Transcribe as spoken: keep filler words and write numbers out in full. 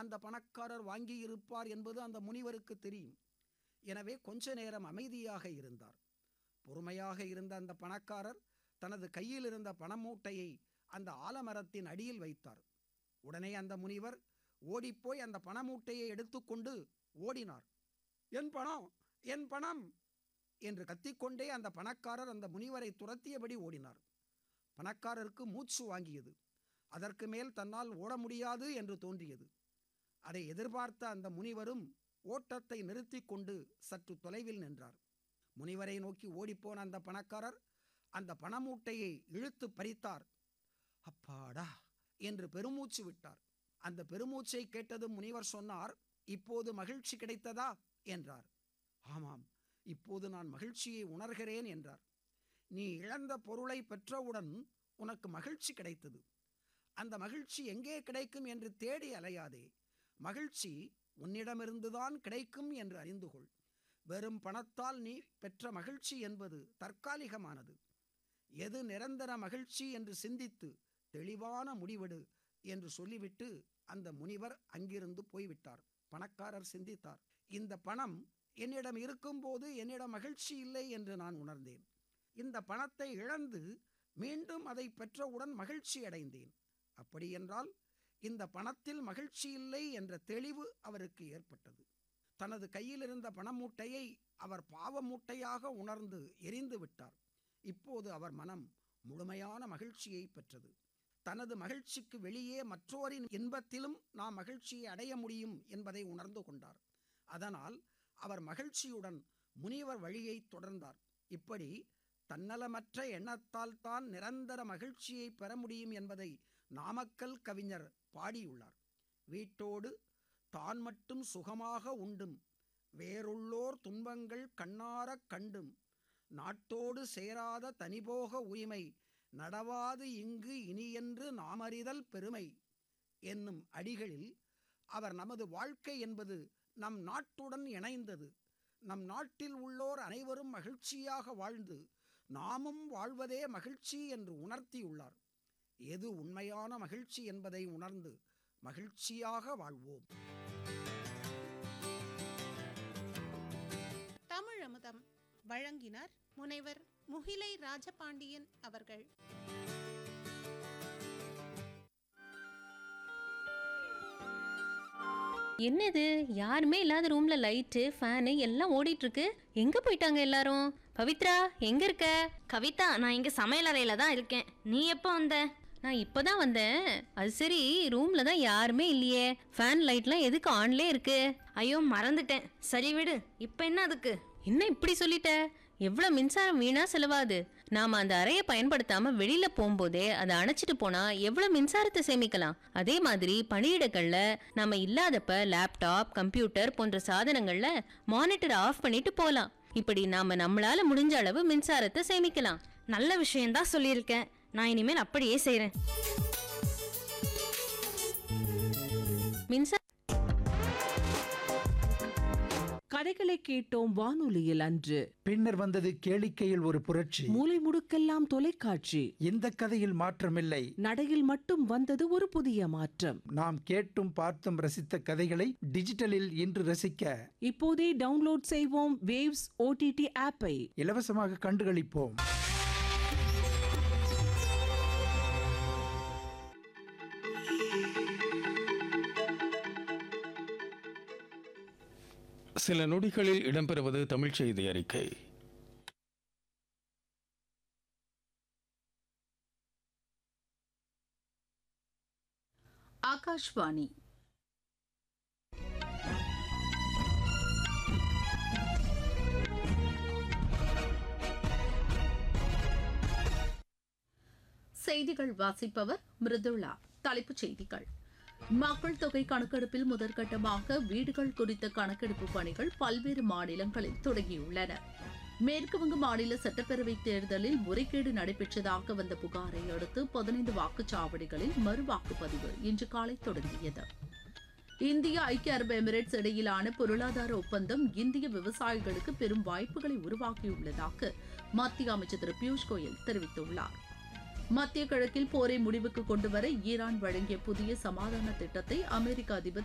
அந்த பணக்காரர் வாங்கியிருப்பார் என்பது அந்த முனிவருக்கு தெரியும். எனவே கொஞ்ச நேரம் அமைதியாக இருந்தார். பொறுமையாக இருந்த அந்த பணக்காரர் தனது கையில் இருந்த பணமூட்டையை அந்த ஆலமரத்தின் அடியில் வைத்தார். உடனே அந்த முனிவர் ஓடிப்போய் அந்த பணமூட்டையை எடுத்துக்கொண்டு ஓடினார். என் பணம், என் பணம் என்று கத்திக்கொண்டே அந்த பணக்காரர் அந்த முனிவரை துரத்தியபடி ஓடினார். பணக்காரருக்கு மூச்சு வாங்கியது. அதற்கு மேல் தன்னால் ஓட முடியாது என்று தோன்றியது. அதை எதிர்பார்த்த அந்த முனிவரும் ஓட்டத்தை நிறுத்தி கொண்டு சற்று தொலைவில் நின்றார். முனிவரை நோக்கி ஓடிப்போன அந்த பணக்காரர் அந்த பணமூட்டையை இழுத்து பறித்தார். அப்பாடா என்று பெருமூச்சு விட்டார். அந்த பெருமூச்சை கேட்டதும் முனிவர் சொன்னார், இப்போது மகிழ்ச்சி கிடைத்ததா என்றார். ஆமாம், இப்போது நான் மகிழ்ச்சியை உணர்கிறேன் என்றார். நீ இழந்த பொருளை பெற்றவுடன் உனக்கு மகிழ்ச்சி கிடைத்தது. அந்த மகிழ்ச்சி எங்கே கிடைக்கும் என்று தேடி அலையாதே. மகிழ்ச்சி உன்னிடமிருந்துதான் கிடைக்கும் என்று அறிந்து கொள். வெறும் பணத்தால் நீ பெற்ற மகிழ்ச்சி என்பது தற்காலிகமானது. எது நிரந்தர மகிழ்ச்சி என்று சிந்தித்து தெளிவான முடிவெடு என்று சொல்லிவிட்டு அந்த முனிவர் அங்கிருந்து போய்விட்டார். பணக்காரர் சிந்தித்தார், இந்த பணம் என்னிடம் இருக்கும்போது என்னிடம் மகிழ்ச்சி இல்லை என்று நான் உணர்ந்தேன். இந்த பணத்தை இழந்து மீண்டும் அதை பெற்றவுடன் மகிழ்ச்சி அடைந்தேன். அப்படியென்றால் இந்த பணத்தில் மகிழ்ச்சி இல்லை என்ற தெளிவு அவருக்கு ஏற்பட்டது. தனது கையில் இருந்த பணமூட்டையை அவர் பாவ மூட்டையாக உணர்ந்து எரிந்து விட்டார். இப்போது அவர் மனம் முழுமையான மகிழ்ச்சியை பெற்றது. தனது மகிழ்ச்சிக்கு வெளியே மற்றோரின் இன்பத்திலும் நாம் மகிழ்ச்சியை அடைய முடியும் என்பதை உணர்ந்து கொண்டார். அதனால் அவர் மகிழ்ச்சியுடன் முனிவர் வழியை தொடர்ந்தார். இப்படி தன்னலமற்ற எண்ணத்தால் தான் நிரந்தர மகிழ்ச்சியை பெற முடியும் என்பதை நாமக்கல் கவிஞர் பாடியுள்ளார். வீட்டோடு தான் மட்டும் சுகமாக உண்டும், வேறுள்ளோர் துன்பங்கள் கண்ணாரக் கண்டும், நாட்டோடு சேராத தனிபோக உரிமை நடவாது இங்கு இனியென்று நாமறிதல் பெருமை என்னும் அடிகளில் அவர் நமது வாழ்க்கை என்பது நம் நாட்டுடன் இணைந்தது. நம் நாட்டில் உள்ளோர் அனைவரும் மகிழ்ச்சியாக வாழ்ந்து நாமும் வாழ்வதே மகிழ்ச்சி என்று உணர்த்தியுள்ளார். எது உண்மையான மகிழ்ச்சி என்பதை உணர்ந்து மகிழ்ச்சியாக வாழ்வோம். தமிழ் அமுதம் வழங்கினார் முனைவர் முகிலை ராஜபாண்டியன் அவர்கள். என்னது, யாருமே இல்லாத ரூம்ல லைட்டு ஃபேனு எல்லாம் ஓடிட்டு இருக்கு. எங்க போயிட்டாங்க எல்லாரும்? பவித்ரா, எங்க இருக்க? கவிதா, நான் இங்க சமையல் அறையில தான் இருக்கேன். நீ எப்போ வந்த? நான் இப்பதான் வந்தேன். அது சரி, ரூம்ல தான் யாருமே இல்லையே. ஃபேன் லைட்லாம் எதுக்கு ஆன்லே இருக்கு? ஐயோ, மறந்துட்டேன். சரி விடு, இப்ப என்ன அதுக்கு? என்ன இப்படி சொல்லிட்ட? எவ்வளவு மின்சாரம் வீணா செலவாது. நாம அந்த அறையை பயன்படுத்தாம வெளியில போகும்போதே அதை அணைச்சிட்டு போனா எவ்வளவு மின்சாரத்தை சேமிக்கலாம். அதே மாதிரி பணியிடங்கள்ல நாம இல்லாதப்ப லேப்டாப், கம்ப்யூட்டர் போன்ற சாதனங்கள்ல மானிட்டர் ஆஃப் பண்ணிட்டு போலாம். இப்படி நாம நம்மளால முடிஞ்ச அளவு மின்சாரத்தை சேமிக்கலாம். நல்ல விஷயம்தான் சொல்லியிருக்கேன். நான் இனிமேல் அப்படியே செய்யறேன். மின்சார கதைகளை கேட்டோம் வானொலியில் அன்று. பின்னர் வந்தது கேளிக்கையில் ஒரு புரட்சி. மூலை முடுக்கெல்லாம் தொலைக்காட்சி. இந்த கதையில் மாற்றமில்லை, நடையில் மட்டும் வந்தது ஒரு புதிய மாற்றம். நாம் கேட்டும் பார்த்தும் ரசித்த கதைகளை டிஜிட்டலில் இன்று ரசிக்க இப்போதே டவுன்லோட் செய்வோம் வேவ்ஸ் ஓடிடி ஆப்பை. இலவசமாக கண்டுகளிப்போம். சில நொடிகளில் இடம்பெறுவது தமிழ் செய்தி அறிக்கை. ஆகாஷ்வாணி. செய்திகள் வாசிப்பவர் மிருதுளா. தலைப்புச் செய்திகள். மக்கள் தொகை கணக்கெடுப்பில் முதற்கட்டமாக வீடுகள் குறித்த கணக்கெடுப்பு பணிகள் பல்வேறு மாநிலங்களில் தொடங்கியுள்ளன. மேற்குவங்க மாநில சட்டப்பேரவை தேர்தலில் முறைகேடு நடைபெற்றதாக வந்த புகாரை அடுத்து பதினைந்து வாக்குச்சாவடிகளில் மறு வாக்குப்பதிவு இன்று காலை தொடங்கியது. இந்தியா ஐக்கிய அரபு எமிரேட்ஸ் இடையிலான பொருளாதார ஒப்பந்தம் இந்திய விவசாயிகளுக்கு பெரும் வாய்ப்புகளை உருவாக்கியுள்ளதாக மத்திய அமைச்சர் திரு பியூஷ் கோயல் தெரிவித்துள்ளார். மத்திய கிழக்கில் போரை முடிவுக்கு கொண்டுவர ஈரான் வழங்கிய புதிய சமாதான திட்டத்தை அமெரிக்க அதிபர்